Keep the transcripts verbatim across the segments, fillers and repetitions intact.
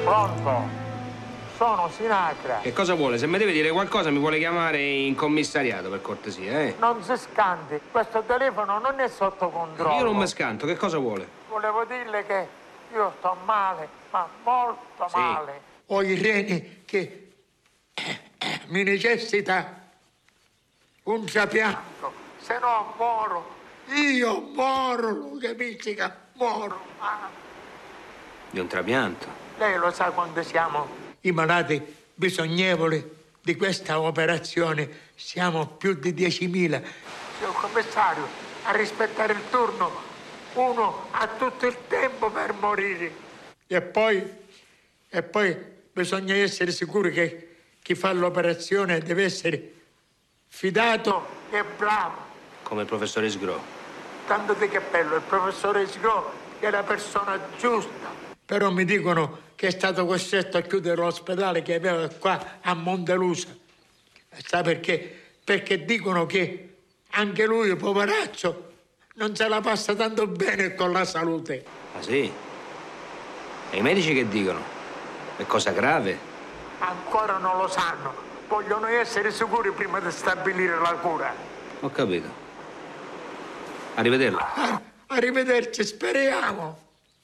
Pronto? Sono Sinacra. Che cosa vuole? Se mi deve dire qualcosa mi vuole chiamare in commissariato, per cortesia, eh? Non si scanti, questo telefono non è sotto controllo. Io non mi scanto, che cosa vuole? Volevo dirle che io sto male, ma molto sì. male. Ho i reni che mi necessita un trapianto, se no moro. Io moro, capisci che moro. Ah. Di un trapianto? Lei lo sa quando siamo i malati bisognevoli di questa operazione. Siamo più di diecimila. Signor commissario, a rispettare il turno, uno ha tutto il tempo per morire. E poi, e poi bisogna essere sicuri che chi fa l'operazione deve essere fidato e bravo. Come il professore Sgro. Tanto di cappello, il professore Sgro è la persona giusta. Però mi dicono che è stato costretto a chiudere l'ospedale che aveva qua a Montelusa. Sa perché? Perché dicono che anche lui, poveraccio, non se la passa tanto bene con la salute. Ah sì? E i medici che dicono? È cosa grave? Ancora non lo sanno. Vogliono essere sicuri prima di stabilire la cura. Ho capito. Arrivederla. Ah, arrivederci, speriamo.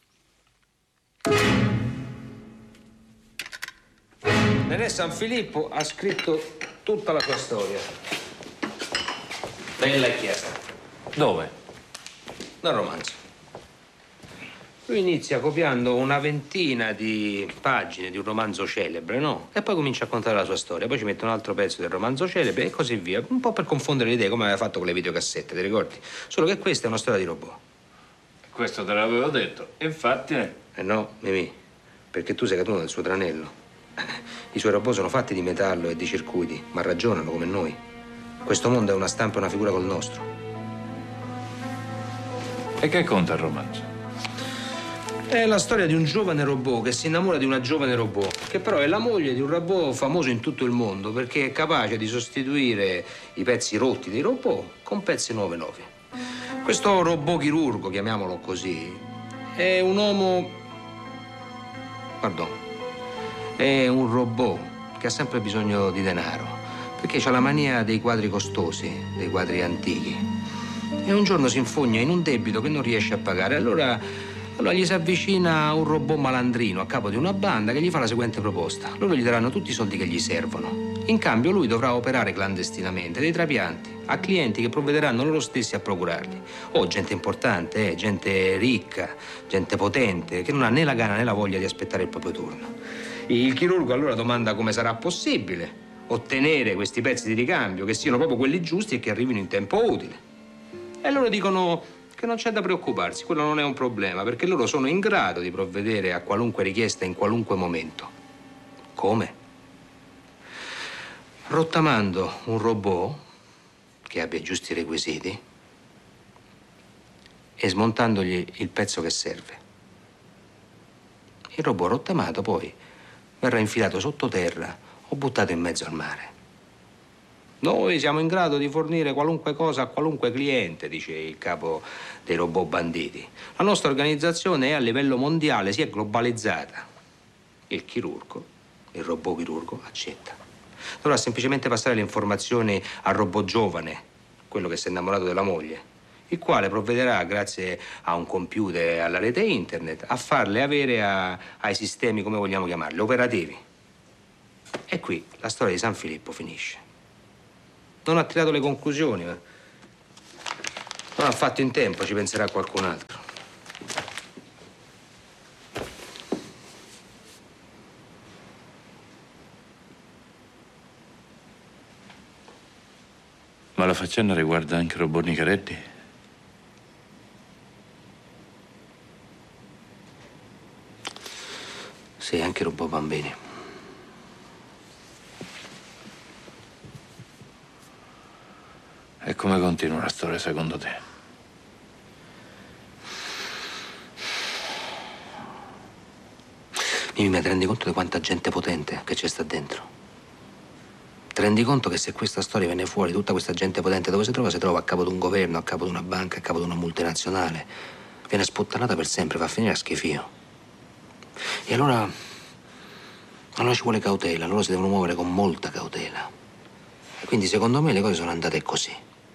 Nenè San Filippo ha scritto tutta la sua storia. Lei l'ha chiesta. Dove? Nel romanzo. Lui inizia copiando una ventina di pagine di un romanzo celebre, no? E poi comincia a contare la sua storia. Poi ci mette un altro pezzo del romanzo celebre e così via. Un po' per confondere le idee, come aveva fatto con le videocassette, ti ricordi? Solo che questa è una storia di robot. Questo te l'avevo detto. Infatti... Eh no, Mimì, perché tu sei caduto nel suo tranello. I suoi robot sono fatti di metallo e di circuiti, ma ragionano come noi. Questo mondo è una stampa e una figura col nostro. E che conta il romanzo? È la storia di un giovane robot che si innamora di una giovane robot, che però è la moglie di un robot famoso in tutto il mondo perché è capace di sostituire i pezzi rotti dei robot con pezzi nuovi nuovi. Questo robot chirurgo, chiamiamolo così, è un uomo... Pardon. È un robot che ha sempre bisogno di denaro, perché ha la mania dei quadri costosi, dei quadri antichi. E un giorno si infogna in un debito che non riesce a pagare. Allora, allora gli si avvicina un robot malandrino a capo di una banda che gli fa la seguente proposta. Loro gli daranno tutti i soldi che gli servono. In cambio lui dovrà operare clandestinamente dei trapianti a clienti che provvederanno loro stessi a procurarli. O gente importante, eh, gente ricca, gente potente, che non ha né la gana né la voglia di aspettare il proprio turno. Il chirurgo allora domanda come sarà possibile ottenere questi pezzi di ricambio che siano proprio quelli giusti e che arrivino in tempo utile. E loro dicono che non c'è da preoccuparsi, quello non è un problema, perché loro sono in grado di provvedere a qualunque richiesta in qualunque momento. Come? Rottamando un robot che abbia i giusti requisiti e smontandogli il pezzo che serve. Il robot rottamato poi verrà infilato sottoterra o buttato in mezzo al mare. Noi siamo in grado di fornire qualunque cosa a qualunque cliente, dice il capo dei robot banditi. La nostra organizzazione è a livello mondiale, si è globalizzata. Il chirurgo, il robot chirurgo, accetta. Dovrà semplicemente passare le informazioni al robot giovane, quello che si è innamorato della moglie, il quale provvederà, grazie a un computer e alla rete internet, a farle avere a, ai sistemi, come vogliamo chiamarli, operativi. E qui la storia di San Filippo finisce. Non ha tirato le conclusioni, ma non ha fatto in tempo, ci penserà qualcun altro. Ma la faccenda riguarda anche il robot Nicaretti? Sì, anche il robot bambini. E come continua la storia, secondo te? Mimì, ma ti rendi conto di quanta gente potente che c'è sta dentro? Ti rendi conto che se questa storia viene fuori, tutta questa gente potente dove si trova? Si trova a capo di un governo, a capo di una banca, a capo di una multinazionale. Viene sputtanata per sempre, va a finire a schifio. E allora Allora ci vuole cautela, loro si devono muovere con molta cautela. E quindi secondo me le cose sono andate così.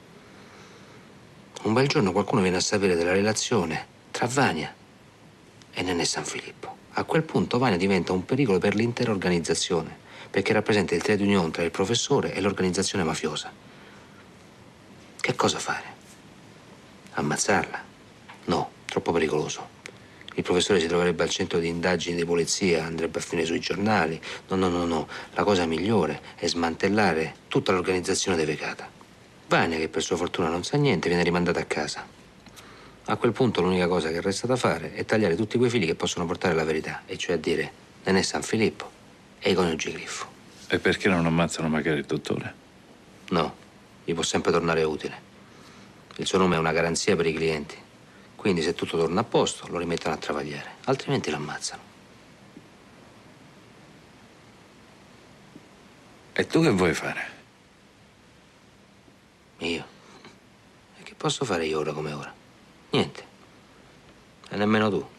Un bel giorno qualcuno viene a sapere della relazione tra Vania e Nenè San Filippo. A quel punto Vania diventa un pericolo per l'intera organizzazione, perché rappresenta il trade union tra il professore e l'organizzazione mafiosa. Che cosa fare? Ammazzarla? No, troppo pericoloso. Il professore si troverebbe al centro di indagini di polizia, andrebbe a finire sui giornali. No, no, no, no. La cosa migliore è smantellare tutta l'organizzazione devecata. Vania, che per sua fortuna non sa niente, viene rimandata a casa. A quel punto l'unica cosa che resta da fare è tagliare tutti quei fili che possono portare la verità, e cioè a dire Nenè San Filippo e i coniugi Griffo. E perché non ammazzano magari il dottore? No, gli può sempre tornare utile. Il suo nome è una garanzia per i clienti. Quindi se tutto torna a posto lo rimettono a travagliare, altrimenti l'ammazzano. E tu che vuoi fare? Io? E che posso fare io ora come ora? Niente. E nemmeno tu.